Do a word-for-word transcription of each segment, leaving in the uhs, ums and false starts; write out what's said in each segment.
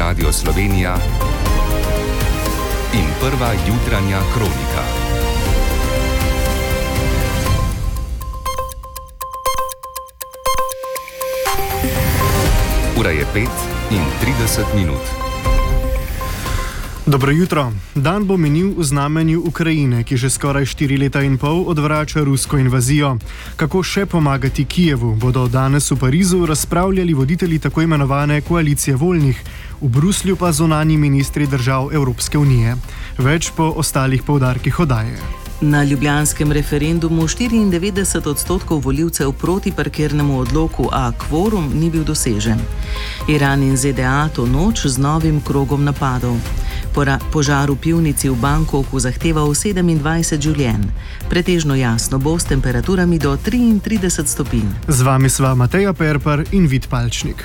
Radio Slovenija in prva jutranja kronika. Ura je pet in trideset minut. Dobro jutro. Dan bo minil v znamenju Ukrajine, ki že skoraj štiri leta in pol odvrača rusko invazijo. Kako še pomagati Kijevu, bodo danes v Parizu razpravljali voditelji tako imenovane koalicije voljnih, v Bruslju pa zunanji ministri držav Evropske unije. Več po ostalih poudarkih oddaje. Na ljubljanskem referendumu štiriindevetdeset odstotkov volivcev proti parkirnemu odloku, a kvorum ni bil dosežen. Iran in Z D A to noč z novim krogom napadov. Pora, požar v pivnici v Bangkoku zahteval sedemindvajset življenj. Pretežno jasno bo s temperaturami do triintrideset stopinj. Z vami sva Mateja Perpar in Vid Palčnik.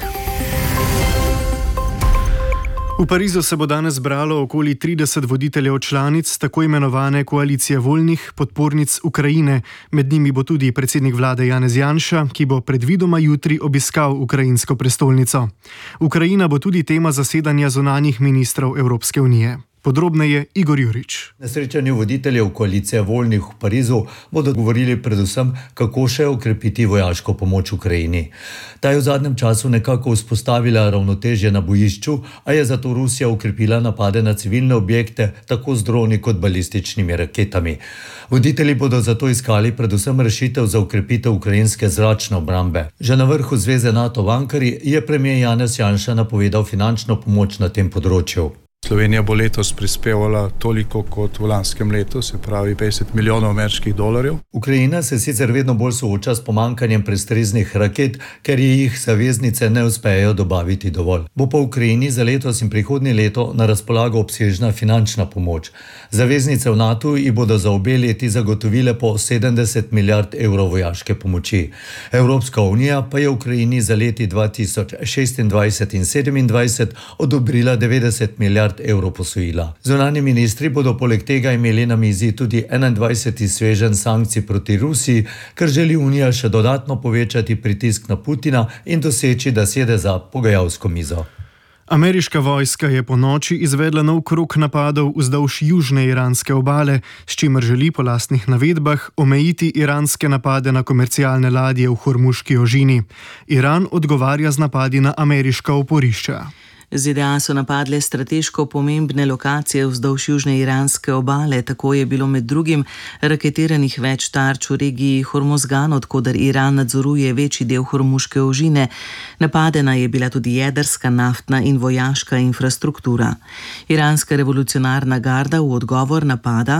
V Parizu se bo danes zbralo okoli trideset voditeljev članic tako imenovane koalicije voljnih podpornic Ukrajine. Med njimi bo tudi predsednik vlade Janez Janša, ki bo predvidoma jutri obiskal ukrajinsko prestolnico. Ukrajina bo tudi tema zasedanja zunanjih ministrov Evropske unije. Podrobneje Igor Jurič. Na srečanju voditeljev koalicije voljnih v Parizu bodo govorili predvsem, kako še okrepiti vojaško pomoč Ukrajini. Ta je v zadnjem času nekako vzpostavila ravnotežje na bojišču, a je zato Rusija okrepila napade na civilne objekte tako z droni kot balističnimi raketami. Voditelji bodo zato iskali predvsem rešitev za okrepitev ukrajinske zračne obrambe. Že na vrhu Zveze NATO v Ankari je premier Janez Janša napovedal finančno pomoč na tem področju. Slovenija bo letos prispevala toliko kot v lanskem letu, se pravi petdeset milijonov ameriških dolarjev. Ukrajina se sicer vedno bolj sooča s pomankanjem prestreznih raket, ker jih zaveznice ne uspejo dobaviti dovolj. Bo pa Ukrajini za letos in prihodnje leto na razpolago obsežna finančna pomoč. Zaveznice v NATO ji bodo za obe leti zagotovile po sedemdeset milijard evrov vojaške pomoči. Evropska unija pa je Ukrajini za leti dva tisoč šestindvajset in sedemindvajset odobrila devetdeset milijard evrov posojila. Zunanji ministri bodo poleg tega imeli na mizi tudi enaindvajseti sveženj sankcij proti Rusiji, ker želi Unija še dodatno povečati pritisk na Putina in doseči, da sede za pogajalsko mizo. Ameriška vojska je po noči izvedla nov krog napadov vzdolž južne iranske obale, s čimer želi po lastnih navedbah omejiti iranske napade na komercialne ladje v Hormuški ožini. Iran odgovarja z napadi na ameriška oporišča. Z D A so napadle strateško pomembne lokacije vzdolž južne iranske obale, tako je bilo med drugim raketiranih več tarč v regiji Hormozgan, odkoder Iran nadzoruje večji del Hormuške ožine. Napadena je bila tudi jedrska, naftna in vojaška infrastruktura. Iranska revolucionarna garda v odgovor napada